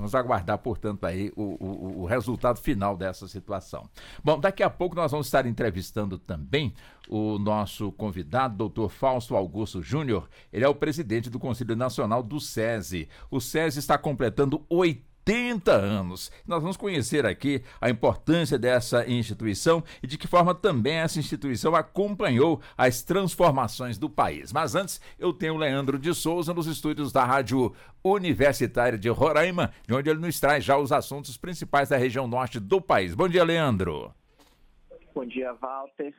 Vamos aguardar, portanto, aí o resultado final dessa situação. Bom, daqui a pouco nós vamos estar entrevistando também o nosso convidado, doutor Fausto Augusto Júnior. Ele é o presidente do Conselho Nacional do SESI. O SESI está completando 80 anos. Nós vamos conhecer aqui a importância dessa instituição e de que forma também essa instituição acompanhou as transformações do país. Mas antes, eu tenho o Leandro de Souza nos estúdios da Rádio Universitária de Roraima, de onde ele nos traz já os assuntos principais da região norte do país. Bom dia, Leandro. Bom dia, Walter.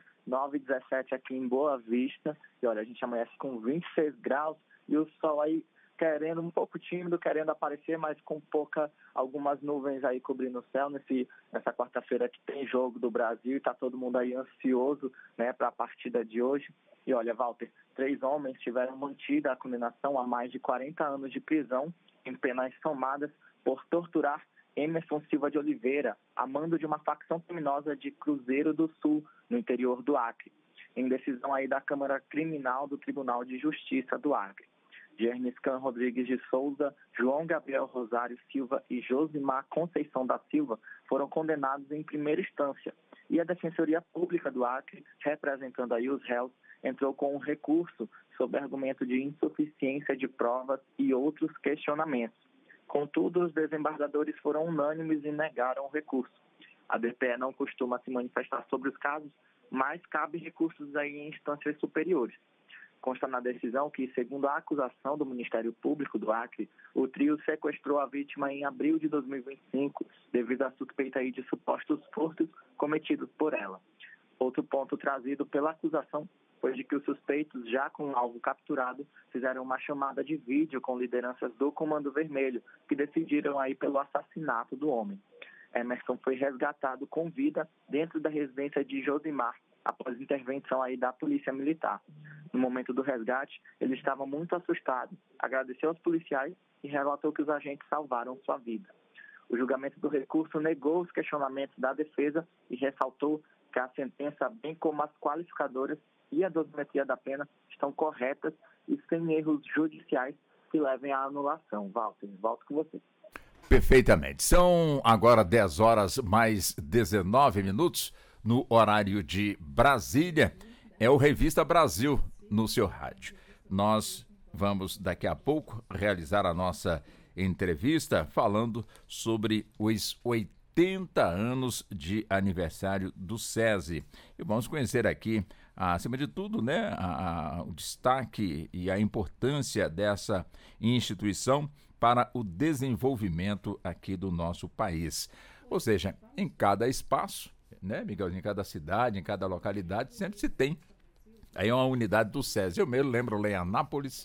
9h17 aqui em Boa Vista. E olha, a gente amanhece com 26 graus e o sol aí querendo, um pouco tímido, querendo aparecer, mas com algumas nuvens aí cobrindo o céu nessa quarta-feira que tem jogo do Brasil e tá todo mundo aí ansioso, né, para a partida de hoje. E olha, Walter, 3 homens tiveram mantida a condenação a mais de 40 anos de prisão em penas somadas por torturar Emerson Silva de Oliveira, a mando de uma facção criminosa de Cruzeiro do Sul, no interior do Acre, em decisão aí da Câmara Criminal do Tribunal de Justiça do Acre. Gerniscan Rodrigues de Souza, João Gabriel Rosário Silva e Josimar Conceição da Silva foram condenados em primeira instância. E a Defensoria Pública do Acre, representando aí os réus, entrou com um recurso sob argumento de insuficiência de provas e outros questionamentos. Contudo, os desembargadores foram unânimes e negaram o recurso. A DPE não costuma se manifestar sobre os casos, mas cabe recursos aí em instâncias superiores. Consta na decisão que, segundo a acusação do Ministério Público do Acre, o trio sequestrou a vítima em abril de 2025, devido à suspeita aí de supostos furtos cometidos por ela. Outro ponto trazido pela acusação foi de que os suspeitos, já com o alvo capturado, fizeram uma chamada de vídeo com lideranças do Comando Vermelho, que decidiram aí pelo assassinato do homem. Emerson foi resgatado com vida dentro da residência de Josimar, após intervenção aí da Polícia Militar. No momento do resgate, ele estava muito assustado, agradeceu aos policiais e relatou que os agentes salvaram sua vida. O julgamento do recurso negou os questionamentos da defesa e ressaltou que a sentença, bem como as qualificadoras e a dosimetria da pena, estão corretas e sem erros judiciais que levem à anulação. Walter, volto com você. Perfeitamente. São agora 10 horas mais 19 minutos no horário de Brasília. É o Revista Brasil no seu rádio. Nós vamos daqui a pouco realizar a nossa entrevista falando sobre os 80 anos de aniversário do SESI. E vamos conhecer aqui, acima de tudo, né, o destaque e a importância dessa instituição para o desenvolvimento aqui do nosso país. Ou seja, em cada espaço, né, Miguel, em cada cidade, em cada localidade, sempre se tem aí uma unidade do SESI. Eu mesmo lembro lá em Anápolis,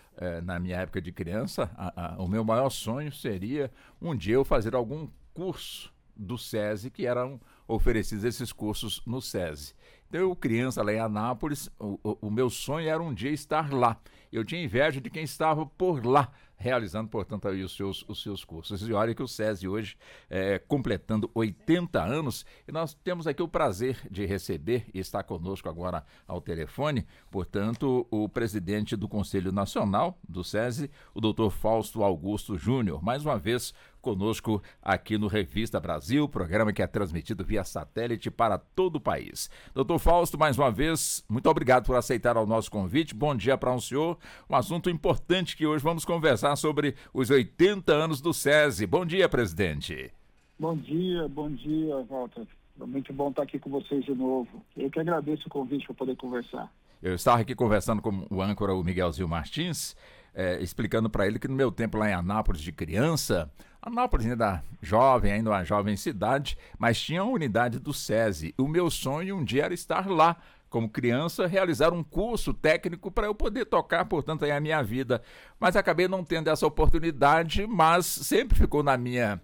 na minha época de criança, o meu maior sonho seria um dia eu fazer algum curso do SESI, que eram oferecidos esses cursos no SESI. Então, eu, criança lá em Anápolis, o meu sonho era um dia estar lá. Eu tinha inveja de quem estava por lá, realizando, portanto, aí os seus cursos. E olha que o SESI hoje completando 80 anos, e nós temos aqui o prazer de receber, e está conosco agora ao telefone, portanto, o presidente do Conselho Nacional do SESI, o doutor Fausto Augusto Júnior, mais uma vez conosco aqui no Revista Brasil, programa que é transmitido via satélite para todo o país. Doutor Fausto, mais uma vez, muito obrigado por aceitar o nosso convite. Bom dia para o senhor. Um assunto importante que hoje vamos conversar sobre os 80 anos do SESI. Bom dia, presidente. Bom dia, Walter. Muito bom estar aqui com vocês de novo. Eu que agradeço o convite para poder conversar. Eu estava aqui conversando com o âncora, o Miguelzinho Martins, explicando para ele que no meu tempo lá em Anápolis de criança, Anápolis ainda jovem, ainda uma jovem cidade, mas tinha a unidade do SESI. O meu sonho um dia era estar lá, como criança, realizar um curso técnico para eu poder tocar, portanto, aí a minha vida. Mas acabei não tendo essa oportunidade, mas sempre ficou na minha,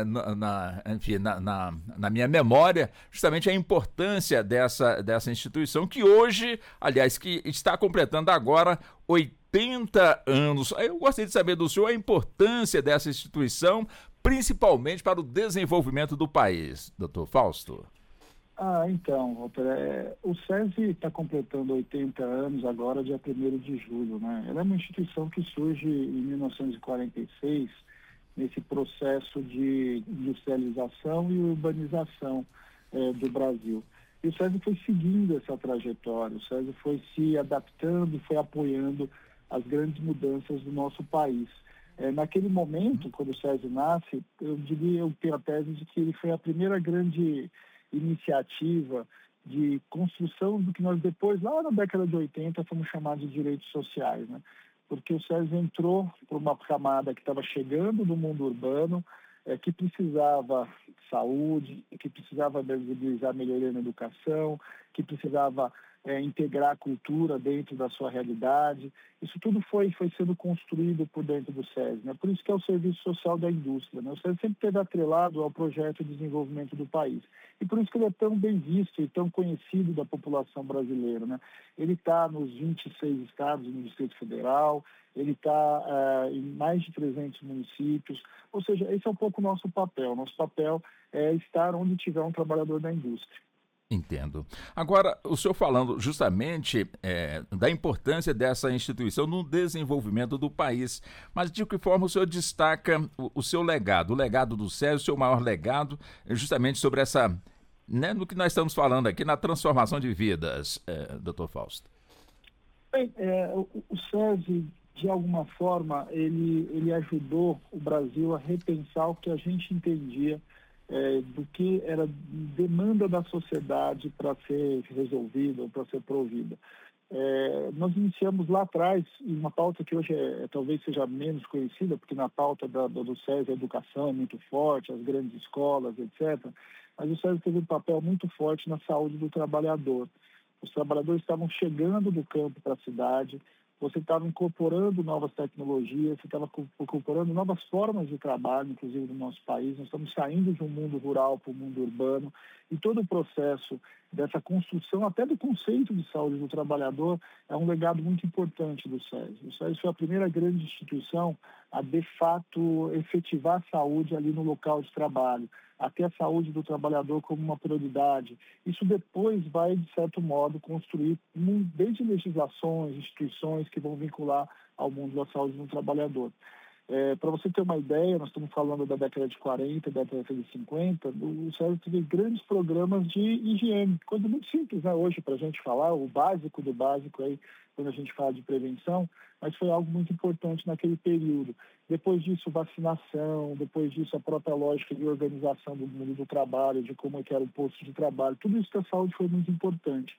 na minha memória justamente a importância dessa instituição, que hoje, aliás, que está completando agora 80 anos. Eu gostaria de saber do senhor a importância dessa instituição, principalmente para o desenvolvimento do país, doutor Fausto. Então, Walter, o SESI está completando 80 anos agora, dia 1º de julho, né? Ela é uma instituição que surge em 1946, nesse processo de industrialização e urbanização do Brasil. E o SESI foi seguindo essa trajetória, o SESI foi se adaptando e foi apoiando as grandes mudanças do nosso país. Naquele momento, quando o SESI nasce, eu tenho a tese de que ele foi a primeira grande iniciativa de construção do que nós depois, lá na década de 80, fomos chamados de direitos sociais, né? Porque o SESI entrou por uma camada que estava chegando do mundo urbano, que precisava de saúde, que precisava visibilizar melhoria na educação, que precisava integrar a cultura dentro da sua realidade. Isso tudo foi sendo construído por dentro do SESI, né? Por isso que é o Serviço Social da Indústria, né? O SESI sempre esteve atrelado ao projeto de desenvolvimento do país. E por isso que ele é tão bem visto e tão conhecido da população brasileira, né? Ele está nos 26 estados no Distrito Federal, ele está em mais de 300 municípios, ou seja, esse é um pouco o nosso papel. Nosso papel é estar onde tiver um trabalhador da indústria. Entendo. Agora, o senhor falando justamente da importância dessa instituição no desenvolvimento do país, mas de que forma o senhor destaca o seu legado, o legado do SESI, o seu maior legado, justamente sobre essa, né, no que nós estamos falando aqui, na transformação de vidas, Dr. Fausto? Bem, o SESI, de alguma forma, ele ajudou o Brasil a repensar o que a gente entendia do que era demanda da sociedade para ser resolvida ou para ser provida. Nós iniciamos lá atrás, em uma pauta que hoje talvez seja menos conhecida, porque na pauta do SESI a educação é muito forte, as grandes escolas, etc. Mas o SESI teve um papel muito forte na saúde do trabalhador. Os trabalhadores estavam chegando do campo para a cidade, você estava incorporando novas tecnologias, você estava incorporando novas formas de trabalho, inclusive no nosso país. Nós estamos saindo de um mundo rural para o mundo urbano e todo o processo dessa construção, até do conceito de saúde do trabalhador, é um legado muito importante do SESI. O SESI foi a primeira grande instituição a, de fato, efetivar a saúde ali no local de trabalho, a ter a saúde do trabalhador como uma prioridade. Isso depois vai, de certo modo, construir desde legislações, instituições que vão vincular ao mundo da saúde do trabalhador. Para você ter uma ideia, nós estamos falando da década de 40, da década de 50, o SESI teve grandes programas de higiene, coisa muito simples, né, hoje para a gente falar, o básico do básico aí, quando a gente fala de prevenção, mas foi algo muito importante naquele período. Depois disso, vacinação, depois disso, a própria lógica de organização do mundo do trabalho, de como é que era o posto de trabalho, tudo isso da saúde foi muito importante.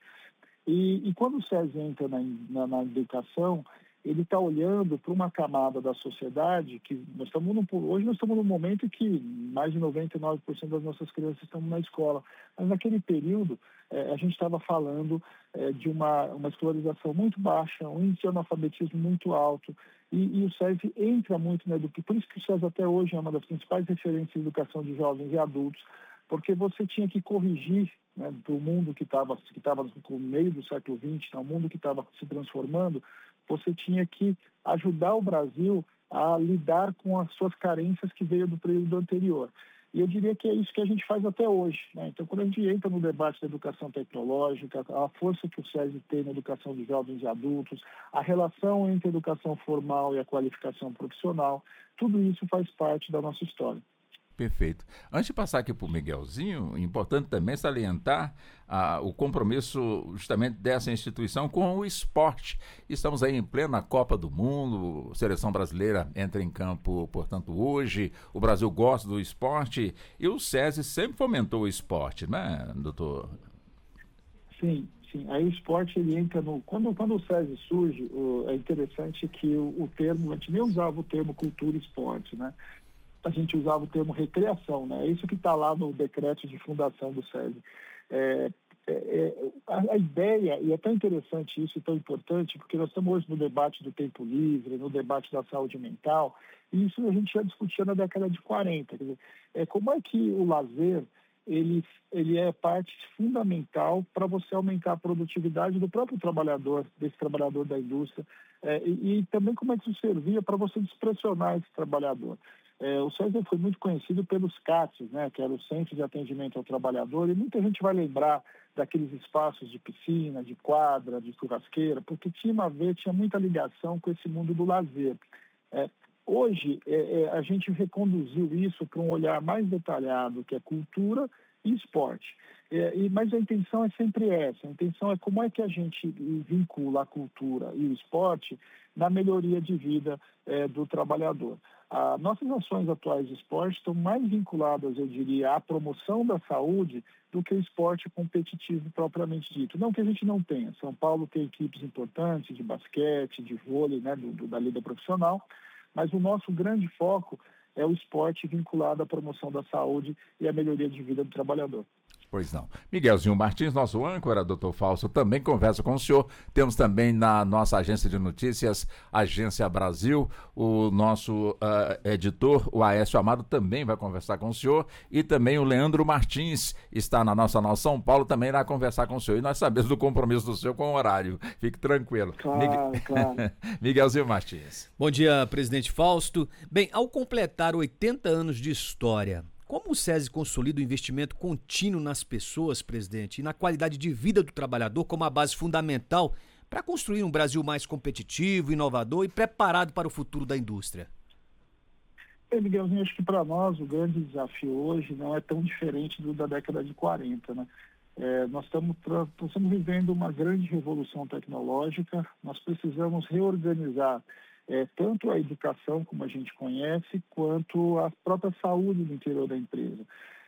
E quando o SESI entra na educação, ele está olhando para uma camada da sociedade que hoje nós estamos num momento em que mais de 99% das nossas crianças estão na escola. Mas naquele período, a gente estava falando de uma escolarização muito baixa, um índice de analfabetismo muito alto, e o SESI entra muito na educação. Por isso que o SESI até hoje é uma das principais referências de educação de jovens e adultos, porque você tinha que corrigir, né, para o mundo que estava no meio do século XX, o mundo que estava se transformando, você tinha que ajudar o Brasil a lidar com as suas carências que veio do período anterior. E eu diria que é isso que a gente faz até hoje, né? Então, quando a gente entra no debate da educação tecnológica, a força que o SESI tem na educação de jovens e adultos, a relação entre a educação formal e a qualificação profissional, tudo isso faz parte da nossa história. Perfeito. Antes de passar aqui para o Miguelzinho, importante também salientar o compromisso justamente dessa instituição com o esporte. Estamos aí em plena Copa do Mundo, a seleção brasileira entra em campo, portanto, hoje. O Brasil gosta do esporte e o SESI sempre fomentou o esporte, né, doutor? Sim. Aí o esporte, ele entra no... Quando o SESI surge, é interessante que o termo, a gente nem usava o termo cultura e esporte, né? A gente usava o termo recreação, né? É isso que está lá no decreto de fundação do SESI. A ideia, e é tão interessante isso e tão importante, porque nós estamos hoje no debate do tempo livre, no debate da saúde mental, e isso a gente já discutia na década de 40. Quer dizer, como é que o lazer ele é parte fundamental para você aumentar a produtividade do próprio trabalhador, desse trabalhador da indústria, e também como é que isso servia para você despressionar esse trabalhador. O SESI foi muito conhecido pelos CATs, né, que era o Centro de Atendimento ao Trabalhador, e muita gente vai lembrar daqueles espaços de piscina, de quadra, de churrasqueira, porque tinha muita ligação com esse mundo do lazer. Hoje, a gente reconduziu isso para um olhar mais detalhado, que é cultura e esporte. Mas a intenção é sempre essa. A intenção é como é que a gente vincula a cultura e o esporte na melhoria de vida do trabalhador. Nossas ações atuais de esporte estão mais vinculadas, eu diria, à promoção da saúde do que o esporte competitivo propriamente dito. Não que a gente não tenha. São Paulo tem equipes importantes de basquete, de vôlei, né, da liga profissional, mas o nosso grande foco é o esporte vinculado à promoção da saúde e à melhoria de vida do trabalhador. Pois não. Miguelzinho Martins, nosso âncora, doutor Fausto, também conversa com o senhor. Temos também na nossa agência de notícias, Agência Brasil, o nosso editor, o Aécio Amado, também vai conversar com o senhor. E também o Leandro Martins está na nossa São Paulo, também irá conversar com o senhor. E nós sabemos do compromisso do senhor com o horário. Fique tranquilo. Claro. Miguelzinho Martins. Bom dia, presidente Fausto. Bem, ao completar 80 anos de história, como o SESI consolida o investimento contínuo nas pessoas, presidente, e na qualidade de vida do trabalhador como a base fundamental para construir um Brasil mais competitivo, inovador e preparado para o futuro da indústria? Miguelzinho, acho que para nós o grande desafio hoje não é tão diferente do da década de 40, né? Nós estamos vivendo uma grande revolução tecnológica, nós precisamos reorganizar tanto a educação, como a gente conhece, quanto a própria saúde do interior da empresa.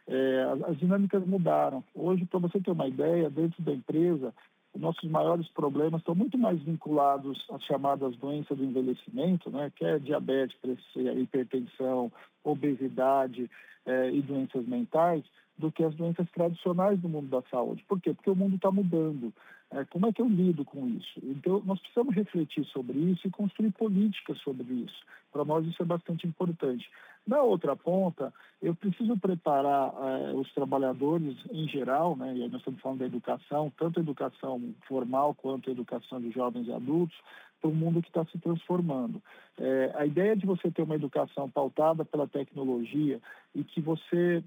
As dinâmicas mudaram. Hoje, para você ter uma ideia, dentro da empresa, os nossos maiores problemas estão muito mais vinculados às chamadas doenças do envelhecimento, né, que é diabetes, hipertensão, obesidade e doenças mentais, do que as doenças tradicionais do mundo da saúde. Por quê? Porque o mundo está mudando. Como é que eu lido com isso? Então, nós precisamos refletir sobre isso e construir políticas sobre isso. Para nós, isso é bastante importante. Na outra ponta, eu preciso preparar os trabalhadores em geral, né? E aí nós estamos falando da educação, tanto a educação formal quanto a educação de jovens e adultos, para um mundo que está se transformando. A ideia de você ter uma educação pautada pela tecnologia e que você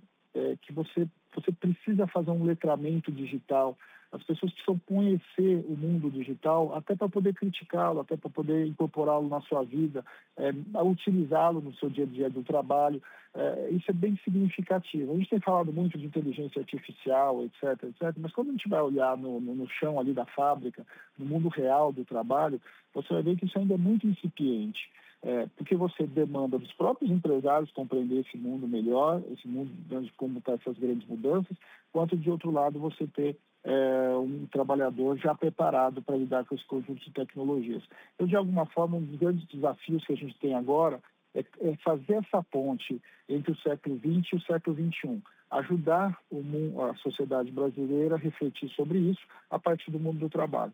precisa fazer um letramento digital. As pessoas precisam conhecer o mundo digital até para poder criticá-lo, até para poder incorporá-lo na sua vida, utilizá-lo no seu dia a dia do trabalho. Isso é bem significativo. A gente tem falado muito de inteligência artificial, etc., mas quando a gente vai olhar no chão ali da fábrica, no mundo real do trabalho, você vai ver que isso ainda é muito incipiente. Porque você demanda dos próprios empresários compreender esse mundo melhor, esse mundo de como estão essas grandes mudanças, quanto de outro lado você ter um trabalhador já preparado para lidar com esse conjunto de tecnologias. Eu, de alguma forma, um dos grandes desafios que a gente tem agora é fazer essa ponte entre o século XX e o século XXI, ajudar a sociedade brasileira a refletir sobre isso a partir do mundo do trabalho.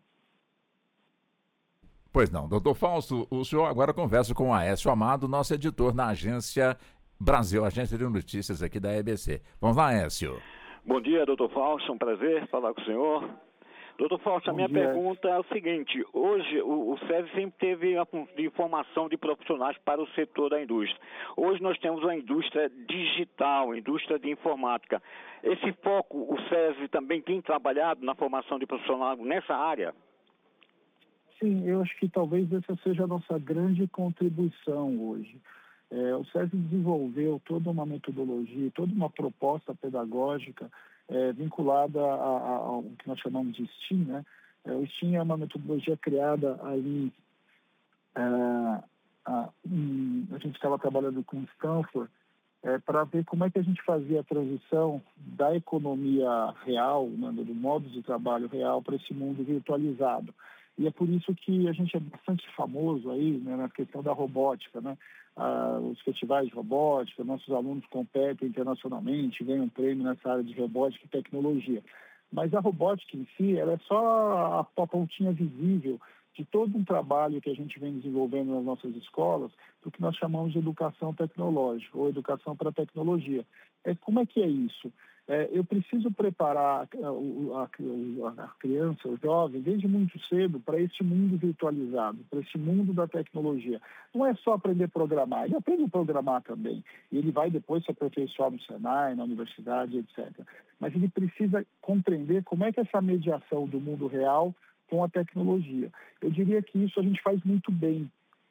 Pois não, doutor Fausto, o senhor agora conversa com o Aécio Amado, nosso editor na Agência Brasil, agência de notícias aqui da EBC. Vamos lá, Aécio. Bom dia, doutor Fausto, é um prazer falar com o senhor. Doutor Fausto, a minha pergunta é o seguinte: hoje o SESI sempre teve a formação de profissionais para o setor da indústria. Hoje nós temos uma indústria digital, indústria de informática. Esse foco, o SESI também tem trabalhado na formação de profissionais nessa área? Sim, eu acho que talvez essa seja a nossa grande contribuição hoje. O SESI desenvolveu toda uma metodologia, toda uma proposta pedagógica vinculada ao que nós chamamos de STEAM, né? O STEAM é uma metodologia criada aí, a gente estava trabalhando com Stanford, para ver como é que a gente fazia a transição da economia real, né, do modo de trabalho real, para esse mundo virtualizado. E é por isso que a gente é bastante famoso aí, né, na questão da robótica, né? Os festivais de robótica, nossos alunos competem internacionalmente, ganham prêmio nessa área de robótica e tecnologia. Mas a robótica em si, ela é só a pontinha visível de todo um trabalho que a gente vem desenvolvendo nas nossas escolas, do que nós chamamos de educação tecnológica, ou educação para a tecnologia. Como é que é isso? Eu preciso preparar a criança, o jovem, desde muito cedo, para esse mundo virtualizado, para esse mundo da tecnologia. Não é só aprender a programar, ele aprende a programar também. E ele vai depois se aperfeiçoar no Senai, na universidade, etc. Mas ele precisa compreender como é que essa mediação do mundo real com a tecnologia. Eu diria que isso a gente faz muito bem.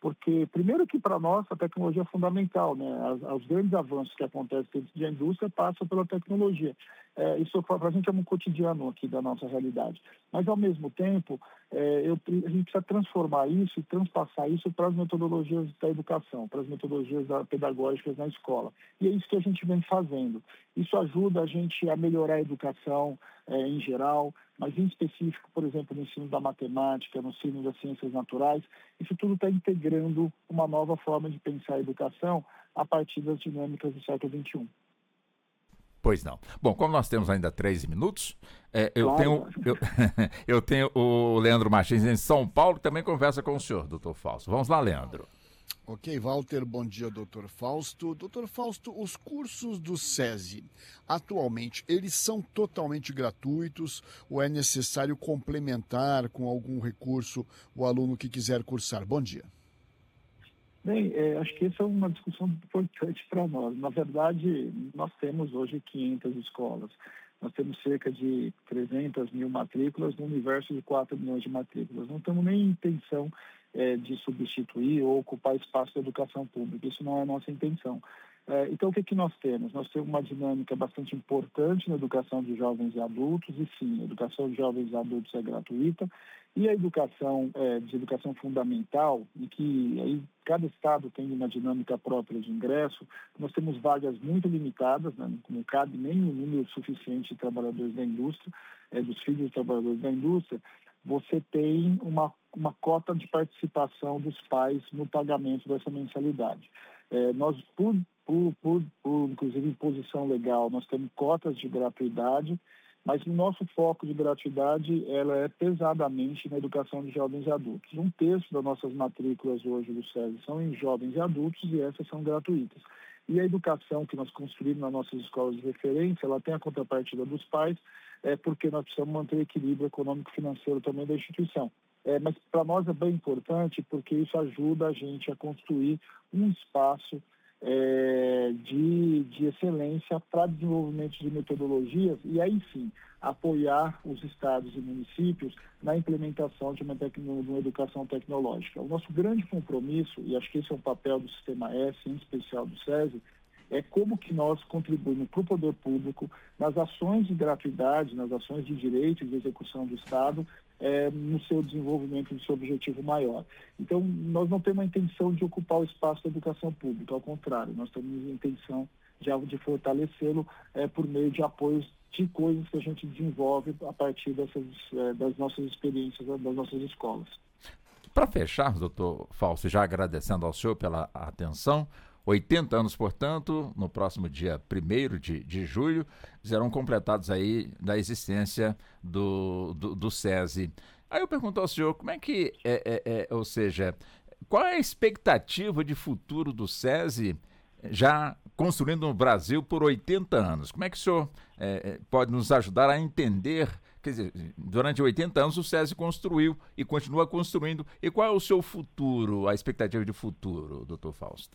porque, primeiro que para nós a tecnologia é fundamental, né? Os grandes avanços que acontecem dentro da indústria passam pela tecnologia. Isso para a gente é um cotidiano aqui da nossa realidade. Mas, ao mesmo tempo, a gente precisa transformar isso e transpassar isso para as metodologias da educação, para as metodologias pedagógicas na escola. E é isso que a gente vem fazendo. Isso ajuda a gente a melhorar a educação em geral, mas em específico, por exemplo, no ensino da matemática, no ensino das ciências naturais. Isso tudo está integrando uma nova forma de pensar a educação a partir das dinâmicas do século XXI. Pois não. Bom, como nós temos ainda 13 minutos, Claro. eu tenho o Leandro Martins em São Paulo, que também conversa com o senhor, doutor Fausto. Vamos lá, Leandro. Ok, Walter, bom dia, doutor Fausto. Doutor Fausto, os cursos do SESI, atualmente, eles são totalmente gratuitos ou é necessário complementar com algum recurso o aluno que quiser cursar? Bom dia. Bem, acho que essa é uma discussão importante para nós. Na verdade, nós temos hoje 500 escolas. Nós temos cerca de 300 mil matrículas no universo de 4 milhões de matrículas. Não temos nem intenção de substituir ou ocupar espaço da educação pública. Isso não é a nossa intenção. Então, o que nós temos? Nós temos uma dinâmica bastante importante na educação de jovens e adultos, e sim, a educação de jovens e adultos é gratuita, e a educação de educação fundamental, em que aí cada estado tem uma dinâmica própria de ingresso, nós temos vagas muito limitadas, né? Não cabe nem o número suficiente de trabalhadores da indústria, dos filhos de trabalhadores da indústria. Você tem uma cota de participação dos pais no pagamento dessa mensalidade. Nós, inclusive, imposição legal, nós temos cotas de gratuidade, mas o nosso foco de gratuidade ela é pesadamente na educação de jovens e adultos. 1/3 das nossas matrículas hoje do SESI são em jovens e adultos e essas são gratuitas. E a educação que nós construímos nas nossas escolas de referência, ela tem a contrapartida dos pais, porque nós precisamos manter o equilíbrio econômico-financeiro também da instituição. Mas para nós é bem importante porque isso ajuda a gente a construir um espaço de excelência para desenvolvimento de metodologias e aí sim apoiar os estados e municípios na implementação de uma educação tecnológica. O nosso grande compromisso, e acho que esse é um papel do Sistema S, em especial do SESI, é como que nós contribuímos para o poder público nas ações de gratuidade, nas ações de direito e de execução do Estado, no seu desenvolvimento do seu objetivo maior. Então, nós não temos a intenção de ocupar o espaço da educação pública, ao contrário, nós temos a intenção de fortalecê-lo por meio de apoios de coisas que a gente desenvolve a partir das nossas experiências, das nossas escolas. Para fechar, doutor Fausto, já agradecendo ao senhor pela atenção, 80 anos, portanto, no próximo dia 1º de julho, serão completados aí da existência do SESI. Aí eu pergunto ao senhor, como é que, ou seja, qual é a expectativa de futuro do SESI já construindo no Brasil por 80 anos? Como é que o senhor pode nos ajudar a entender, quer dizer, durante 80 anos o SESI construiu e continua construindo, e qual é o seu futuro, a expectativa de futuro, doutor Fausto?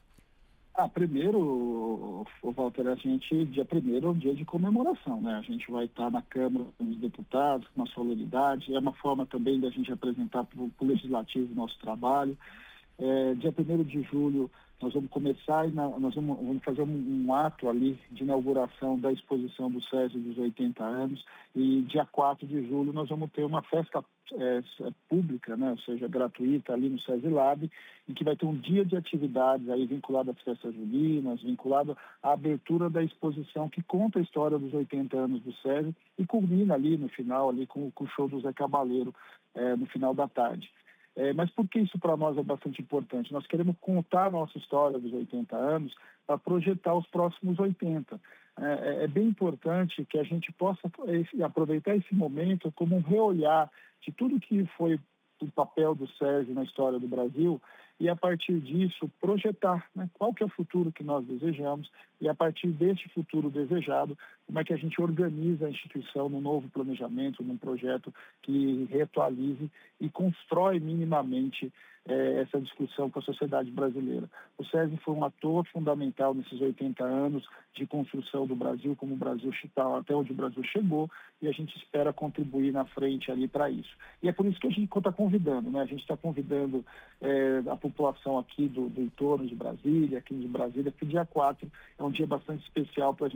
Primeiro, Walter, dia 1º é um dia de comemoração, né? A gente vai estar na Câmara dos Deputados com uma solenidade, é uma forma também da gente apresentar para o Legislativo o nosso trabalho. Dia 1º de julho nós vamos começar, nós vamos fazer um ato ali de inauguração da exposição do SESI dos 80 anos e dia 4 de julho nós vamos ter uma festa pública, né, ou seja, gratuita ali no SESI Lab, em que vai ter um dia de atividades aí vinculado às festas juninas, vinculado à abertura da exposição que conta a história dos 80 anos do SESI e culmina ali no final ali com o show do Zé Cabaleiro no final da tarde. Mas por que isso para nós é bastante importante? Nós queremos contar a nossa história dos 80 anos para projetar os próximos 80. É bem importante que a gente possa aproveitar esse momento como um reolhar de tudo que foi o papel do SESI na história do Brasil e, a partir disso, projetar, né, qual que é o futuro que nós desejamos e, a partir deste futuro desejado, como é que a gente organiza a instituição num novo planejamento, num projeto que reatualize e constrói minimamente essa discussão com a sociedade brasileira. O SESI foi um ator fundamental nesses 80 anos de construção do Brasil, como o Brasil está, até onde o Brasil chegou, e a gente espera contribuir na frente ali para isso. E é por isso que a gente está convidando, né? A gente está convidando a população aqui do entorno de Brasília, aqui de Brasília, que dia 4 é um dia bastante especial para a gente